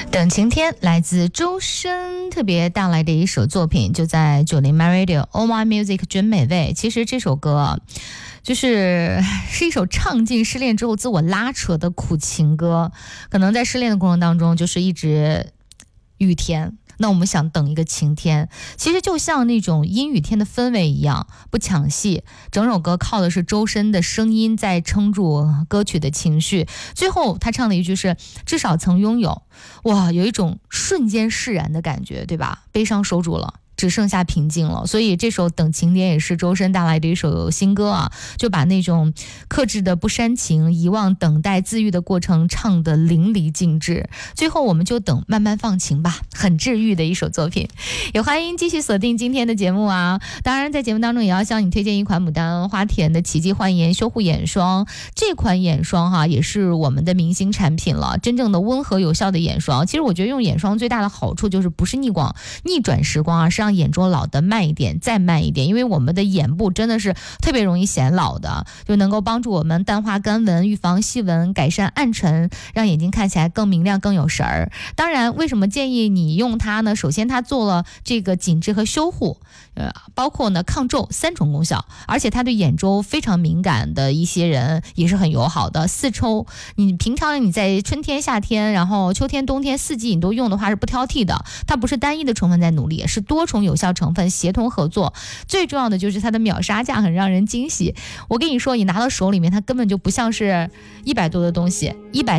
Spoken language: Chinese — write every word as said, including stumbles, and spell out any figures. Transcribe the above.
等晴天来自周深特别带来的一首作品，就在九零 My Radio All My Music 真美味。其实这首歌啊，就是是一首唱尽失恋之后自我拉扯的苦情歌，可能在失恋的过程当中就是一直雨天，那我们想等一个晴天，其实就像那种阴雨天的氛围一样，不抢戏。整首歌靠的是周深的声音在撑住歌曲的情绪。最后他唱的一句是至少曾拥有，哇，有一种瞬间释然的感觉，对吧？悲伤收住了，只剩下平静了。所以这首等晴天也是周深带来的一首新歌啊，就把那种克制的不煽情、遗忘、等待、自愈的过程唱得淋漓尽致。最后我们就等慢慢放晴吧，很治愈的一首作品。也欢迎继续锁定今天的节目啊！当然在节目当中也要向你推荐一款牡丹花田的奇迹焕颜修护眼霜。这款眼霜哈、啊、也是我们的明星产品了，真正的温和有效的眼霜。其实我觉得用眼霜最大的好处就是不是逆光逆转时光啊，是让眼周老的慢一点再慢一点，因为我们的眼部真的是特别容易显老的，就能够帮助我们淡化干纹，预防细纹，改善暗沉，让眼睛看起来更明亮更有神儿。当然为什么建议你用它呢？首先它做了这个紧致和修护，呃，包括呢抗皱三重功效，而且它对眼周非常敏感的一些人也是很友好的。四抽，你平常你在春天夏天然后秋天冬天四季你都用的话是不挑剔的，它不是单一的成分在努力，也是多重有效成分协同合作。最重要的就是它的秒杀价很让人惊喜。我跟你说，你拿到手里面它根本就不像是一百多的东西，一百